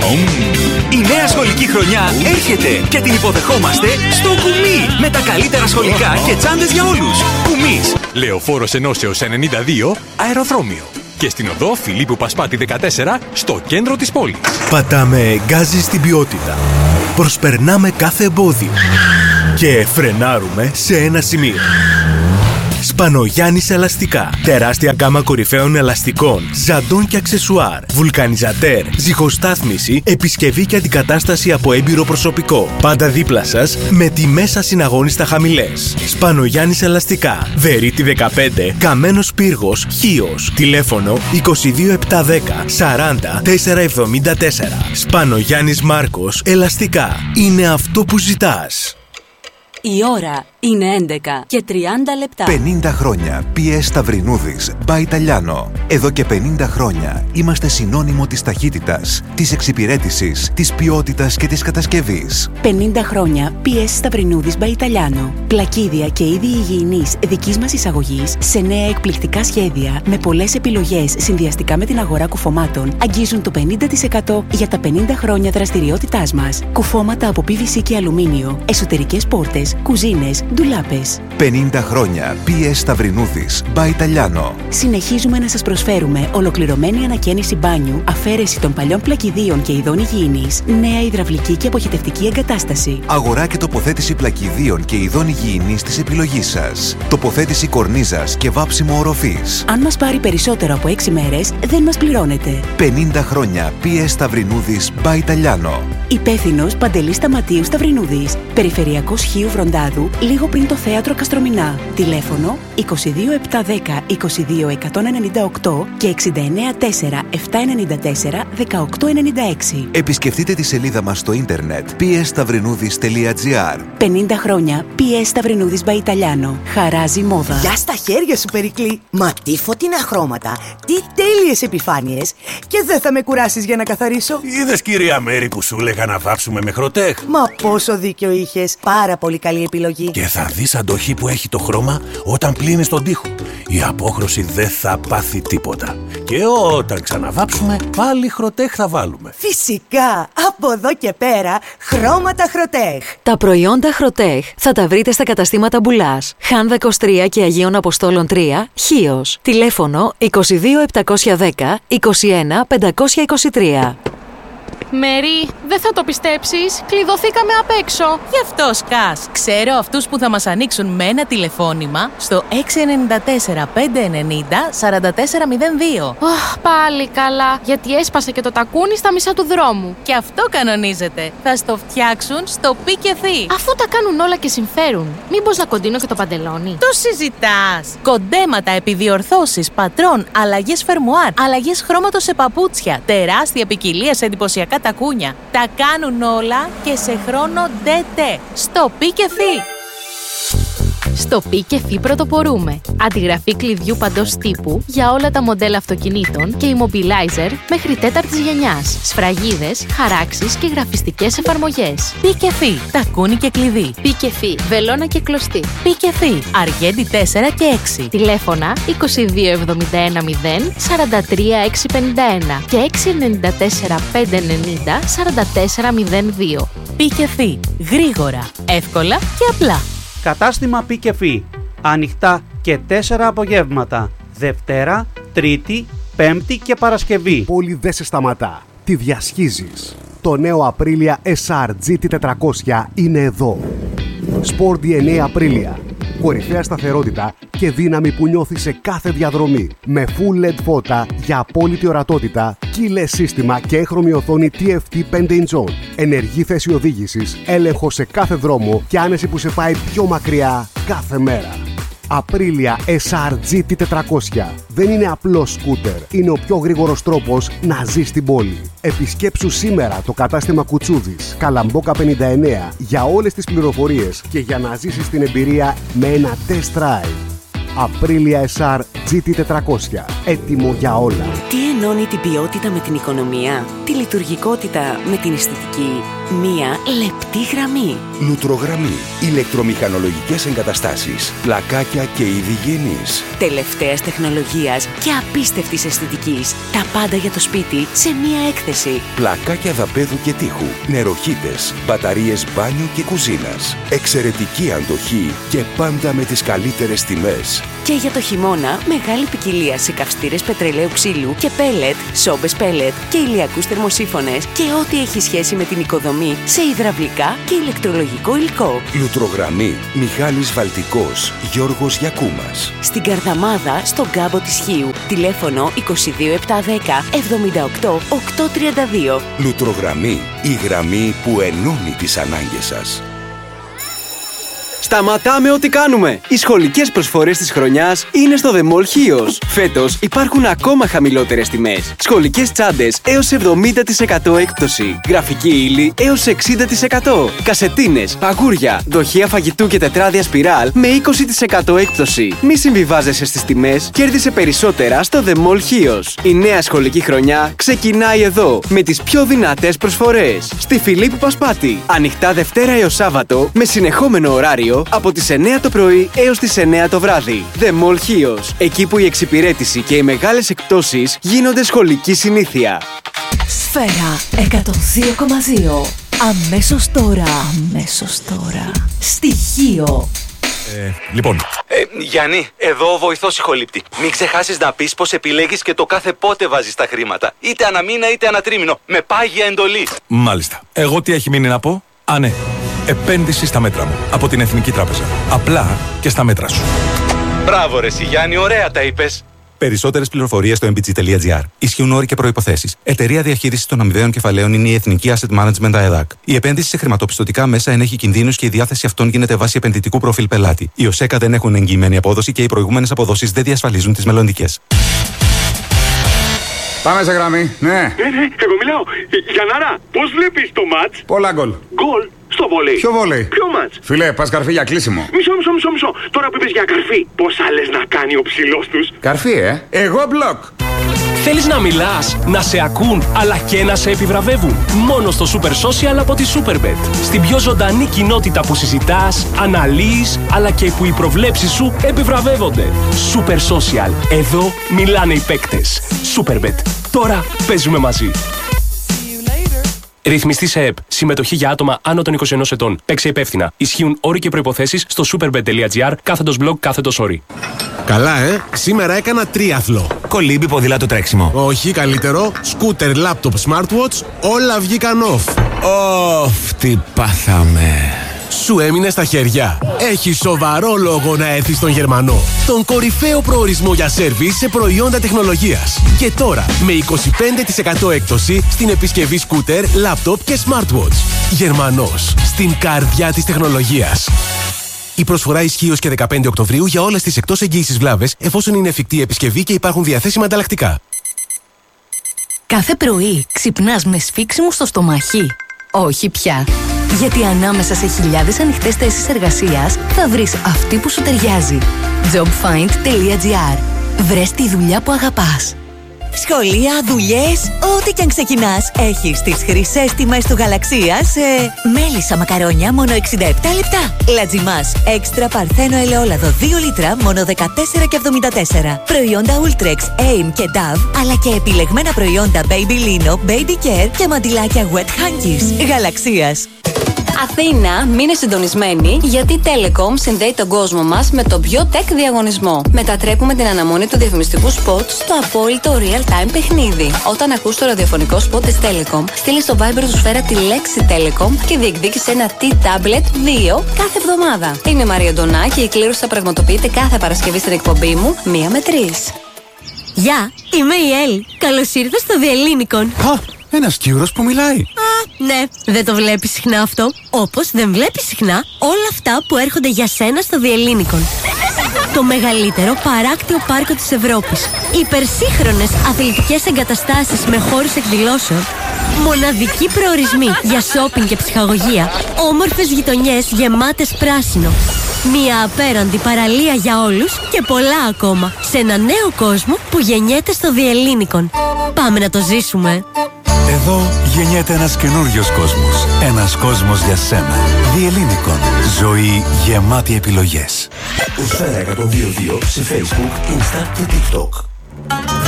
Η νέα σχολική χρονιά έρχεται και την υποδεχόμαστε στο Κουμί με τα καλύτερα σχολικά και τσάντες για όλους. Κουμίς, Λεωφόρος Ενώσεως 92, αεροδρόμιο. Και στην οδό Φιλίππου Πασπάτη 14, στο κέντρο της πόλης. Πατάμε γκάζι στην ποιότητα. Προσπερνάμε κάθε εμπόδιο. Και φρενάρουμε σε ένα σημείο. Σπανογιάννης Ελαστικά. Τεράστια γκάμα κορυφαίων ελαστικών, ζαντών και αξεσουάρ. Βουλκανιζατέρ, ζυγοστάθμιση, επισκευή και αντικατάσταση από έμπειρο προσωπικό. Πάντα δίπλα σας με τιμές ασυναγώνιστα χαμηλές. Σπανογιάννης Ελαστικά. Βερίτη 15, Καμένος Πύργος, Χίος. Τηλέφωνο 22710 40 474. Σπανογιάννης Μάρκος Ελαστικά. Είναι αυτό που ζητάς. Η ώρα είναι 11 και 30 λεπτά. 50 χρόνια PS Σταυρινούδης by Italiano. Εδώ και 50 χρόνια είμαστε συνώνυμο της ταχύτητας, της εξυπηρέτησης, της ποιότητας και της κατασκευής. 50 χρόνια PS Σταυρινούδης by Italiano. Πλακίδια και είδη υγιεινής δικής μας εισαγωγής σε νέα εκπληκτικά σχέδια με πολλές επιλογές συνδυαστικά με την αγορά κουφωμάτων αγγίζουν το 50% για τα 50 χρόνια δραστηριότητάς μας. Κουφώματα από PVC και αλουμίνιο, εσωτερικές πόρτες, κουζίνες, ντουλάπες. 50 χρόνια PS Σταυρινούδης by Italiano. Συνεχίζουμε να σας προσφέρουμε ολοκληρωμένη ανακαίνιση μπάνιου, αφαίρεση των παλιών πλακιδίων και ειδών υγιεινής, νέα υδραυλική και αποχετευτική εγκατάσταση. Αγορά και τοποθέτηση πλακιδίων και ειδών υγιεινής της επιλογής σας. Τοποθέτηση κορνίζας και βάψιμο οροφής. Αν μας πάρει περισσότερο από 6 μέρες, δεν μας πληρώνετε. 50 χρόνια PS Σταυρινούδης by Italiano. Υπεύθυνος Παντελής Σταματίου Σταυρινούδης. Περιφερειακός Χίου Βροντάδου, λίγο πριν το θέατρο Καστρομηνά. Τηλέφωνο 22710 22198 και 694 794 1896. Επισκεφτείτε τη σελίδα μας στο ίντερνετ psstavrinudis.gr. 50 χρόνια PS Σταυρινούδης by Italiano. Χαράζει μόδα. Γεια στα χέρια σου, Περικλή. Μα τι φωτεινά χρώματα, τι τέλειες επιφάνειες. Και δεν θα με κουράσεις για να καθαρίσω. Είδες, κυρία Μέρη, που σου έλεγα να βάψουμε με Χροτέχ. Μα πόσο δίκιο είχες. Πάρα πολύ καλή επιλογή. Και θα δεις αντοχή που έχει το χρώμα όταν πλύνεις τον τοίχο. Η απόχρωση δεν θα πάθει τίποτα. Και όταν ξαναβάψουμε, πάλι Χροτέχ θα βάλουμε. Φυσικά, από εδώ και πέρα, χρώματα Χροτέχ. Τα προϊόντα Χροτέχ θα τα βρείτε στα καταστήματα Μπουλάς, Χάνδα 23 και Αγίων Αποστόλων 3, Χίος. Τηλέφωνο 22710 21 523. Μέρη, δεν θα το πιστέψεις, κλειδωθήκαμε απ' έξω. Γι' αυτό σκάς. Ξέρω αυτούς που θα μας ανοίξουν με ένα τηλεφώνημα στο 694 590 4402. Πάλι καλά, γιατί έσπασε και το τακούνι στα μισά του δρόμου. Και αυτό κανονίζεται. Θα στο φτιάξουν στο Πικεφί. Αφού τα κάνουν όλα και συμφέρουν, μήπως να κοντίνω και το παντελόνι? Το συζητάς. Κοντέματα, επιδιορθώσεις, πατρών, αλλαγές φερμουάρ, αλλαγές χρώματος σε παπούτσια, τεράστια ποικιλία σε εντυπωσιακά τακούνια. Τα κάνουν όλα και σε χρόνο DT. Στο Πικεφί. Στο Πικεφί πρωτοπορούμε. Αντιγραφή κλειδιού παντός τύπου για όλα τα μοντέλα αυτοκινήτων και immobilizer μέχρι 4ης γενιάς. Σφραγίδες, χαράξεις και γραφιστικές εφαρμογές. Πικεφί. Τακούνι και κλειδί. Πικεφί. Βελόνα και κλωστή. Πικεφί. Αργέντη 4 και 6. Τηλέφωνα 2271 0 43 651 και 694 590 44 02. Πικεφί. Γρήγορα, εύκολα και απλά. Κατάστημα Πικεφί. Ανοιχτά και 4 απογεύματα. Δευτέρα, Τρίτη, Πέμπτη και Παρασκευή. Πόλη δεν σε σταματά. Τη διασχίζεις. Το νέο Aprilia SR GT400 είναι εδώ. Sport DNA Aprilia. Κορυφαία σταθερότητα και δύναμη που νιώθει σε κάθε διαδρομή. Με full LED φώτα για απόλυτη ορατότητα, keyless σύστημα και έγχρωμη οθόνη TFT 5 inch. Ενεργή θέση οδήγησης, έλεγχο σε κάθε δρόμο και άνεση που σε πάει πιο μακριά κάθε μέρα. Aprilia SR GT400. Δεν είναι απλό σκούτερ. Είναι ο πιο γρήγορος τρόπος να ζεις στην πόλη. Επισκέψου σήμερα το κατάστημα Κουτσούδης, Καλαμπόκα 59 για όλες τις πληροφορίες και για να ζήσεις την εμπειρία με ένα test drive. Aprilia SR GT400. Έτοιμο για όλα. Τι ενώνει την ποιότητα με την οικονομία? τη λειτουργικότητα με την αισθητική. Μία λεπτή γραμμή. Λουτρογραμμή. Ηλεκτρομηχανολογικές εγκαταστάσεις. Πλακάκια και είδη γέννης. Τελευταίας τεχνολογίας και απίστευτης αισθητικής. Τα πάντα για το σπίτι σε μία έκθεση. Πλακάκια δαπέδου και τείχου. Νεροχύτες. Μπαταρίες μπάνιου και κουζίνας. Εξαιρετική αντοχή και πάντα με τις καλύτερες τιμές. Και για το χειμώνα, μεγάλη ποικιλία σε καυστήρες πετρελαίου ξύλου και πέλετ, σόμπες πέλετ και ηλιακούς θερμοσύφωνες και ό,τι έχει σχέση με την οικοδομή σε υδραυλικά και ηλεκτρολογικό υλικό. Λουτρογραμμή. Μιχάλης Βαλτικός. Γιώργος Γιακούμας. Στην Καρδαμάδα, στον κάμπο της Χίου. Τηλέφωνο 22710 78 832. Λουτρογραμμή. Η γραμμή που ενώνει τις ανάγκες σας. Σταματάμε ό,τι κάνουμε! Οι σχολικές προσφορές της χρονιάς είναι στο The Mall Chios. Φέτος υπάρχουν ακόμα χαμηλότερες τιμές. Σχολικές τσάντες έως 70% έκπτωση. Γραφική ύλη έως 60%. Κασετίνες, παγούρια, δοχεία φαγητού και τετράδια σπιράλ με 20% έκπτωση. Μη συμβιβάζεσαι στις τιμές, κέρδισε περισσότερα στο The Mall Chios. Η νέα σχολική χρονιά ξεκινάει εδώ με τις πιο δυνατές προσφορές. Στη Φιλίππου Πασπάτη. Ανοιχτά Δευτέρα έως Σάββατο με συνεχόμενο ωράριο από τις 9 το πρωί έως τις 9 το βράδυ. The Mall Chios. Εκεί που η εξυπηρέτηση και οι μεγάλες εκπτώσεις γίνονται σχολική συνήθεια. Σφαίρα 102,2. Αμέσως τώρα. Αμέσως τώρα. Στοιχείο. Λοιπόν. Γιάννη, εδώ ο βοηθός ηχολήπτη. Μην ξεχάσεις να πεις πως επιλέγεις και το κάθε πότε βάζεις τα χρήματα. Είτε ανά μήνα είτε ανά τρίμηνο. Με πάγια εντολή. Μάλιστα. Εγώ τι έχει μείνει να πω? Α, ναι. Επένδυση στα μέτρα μου. Από την Εθνική Τράπεζα. Απλά και στα μέτρα σου. Μπράβο ρε Γιάννη, ωραία τα είπες. Περισσότερες πληροφορίες στο mbg.gr. Ισχύουν όροι και προϋποθέσεις. Εταιρεία διαχείρισης των αμοιβαίων κεφαλαίων είναι η Εθνική Asset Management ΑΕΔΑΚ. Η επένδυση σε χρηματοπιστωτικά μέσα ενέχει κινδύνους και η διάθεση αυτών γίνεται βάσει επενδυτικού προφίλ πελάτη. Οι ΟΣΕΚΑ δεν έχουν εγγυημένη απόδοση και οι προηγούμενες αποδόσεις δεν διασφαλίζουν τις μελλοντικές. Πάμε σε γραμμή, ναι. Ναι, εγώ μιλάω. Γιαννάρα, πώς βλέπεις το μάτς? Πολλά γκολ. Γκολ στο βόλεϊ. Ποιο βόλεϊ? Ποιο μάτς? Φίλε, πας καρφί για κλείσιμο. Μισό. Τώρα που είπες για καρφί, πόσα λες να κάνει ο ψηλός τους? Καρφί, Εγώ μπλοκ. Θέλεις να μιλάς, να σε ακούν, αλλά και να σε επιβραβεύουν? Μόνο στο Super Social από τη Superbet. Στην πιο ζωντανή κοινότητα που συζητάς, αναλύεις, αλλά και που οι προβλέψεις σου επιβραβεύονται. Super Social. Εδώ μιλάνε οι παίκτες. Superbet. Τώρα παίζουμε μαζί. Ρυθμιστή σε ΕΠ. Συμμετοχή για άτομα άνω των 21 ετών. Παίξε υπεύθυνα. Ισχύουν όροι και προϋποθέσεις στο superbet.gr/blog/όροι. Καλά, Σήμερα έκανα τρίαθλο. Κολύμπι, ποδήλατο, τρέξιμο. Όχι, καλύτερο. Σκούτερ, λάπτοπ, smartwatch, όλα βγήκαν off. Τι πάθαμε. Σου έμεινε στα χέρια. Έχει σοβαρό λόγο να έρθεις στον Γερμανό. Τον κορυφαίο προορισμό για σέρβις σε προϊόντα τεχνολογίας. Και τώρα με 25% έκπτωση στην επισκευή σκούτερ, λάπτοπ και smartwatch. Γερμανός. Στην καρδιά της τεχνολογίας. Η προσφορά ισχύει ως και 15 Οκτωβρίου για όλες τις εκτός εγγύησης βλάβες, εφόσον είναι εφικτή η επισκευή και υπάρχουν διαθέσιμα ανταλλακτικά. Κάθε πρωί ξυπνάς με σφίξιμο στο στομαχί. Όχι πια. Γιατί ανάμεσα σε χιλιάδες ανοιχτές θέσεις εργασίας θα βρεις αυτή που σου ταιριάζει. jobfind.gr. Βρες τη δουλειά που αγαπάς. Σχολεία, δουλειές, ό,τι κι αν ξεκινάς, έχεις τις χρυσές τιμές του Γαλαξία σε μέλισσα μακαρόνια μόνο 67 λεπτά. Λατζιμάς, έξτρα παρθένο ελαιόλαδο 2 λίτρα μόνο 14,74. Προϊόντα Ultrex, AIM και Dove, αλλά και επιλεγμένα προϊόντα Baby Lino, Baby Care και μαντιλάκια Wet Hankies. Γαλαξίας. Αθήνα, μείνε συντονισμένη, γιατί η Telecom συνδέει τον κόσμο μας με τον πιο tech διαγωνισμό. Μετατρέπουμε την αναμονή του διαφημιστικού σποτ στο απόλυτο real-time παιχνίδι. Όταν ακούς το ραδιοφωνικό σποτ της Telecom, στείλει στο Viber του Σφαίρα τη λέξη Telecom και διεκδίκησε ένα T-Tablet 2 κάθε εβδομάδα. Είμαι η Μαρία Ντονά και η κλήρωση θα πραγματοποιείται κάθε Παρασκευή στην εκπομπή μου 1 με 3. Γεια, είμαι η Έλλη. Καλώς ήρθες στο Διελλήνικον. Ένας Κύρος που μιλάει. Ναι, δεν το βλέπεις συχνά αυτό. Όπως δεν βλέπεις συχνά όλα αυτά που έρχονται για σένα στο Διελλήνικον. Το μεγαλύτερο παράκτιο πάρκο της Ευρώπης. Υπερσύγχρονες αθλητικές εγκαταστάσεις με χώρους εκδηλώσεων. Μοναδικοί προορισμοί για σόπινγκ και ψυχαγωγία. Όμορφες γειτονιές γεμάτες πράσινο. Μια απέραντη παραλία για όλους και πολλά ακόμα. Σε ένα νέο κόσμο που γεννιέται στο Διελλήνικον. Πάμε να το ζήσουμε. Εδώ γεννιέται ένας καινούριος κόσμος. Ένας κόσμος για σένα. Διελλήνικον. Ζωή γεμάτη επιλογές. Προσφέρα 102.2 σε Facebook, Insta και TikTok.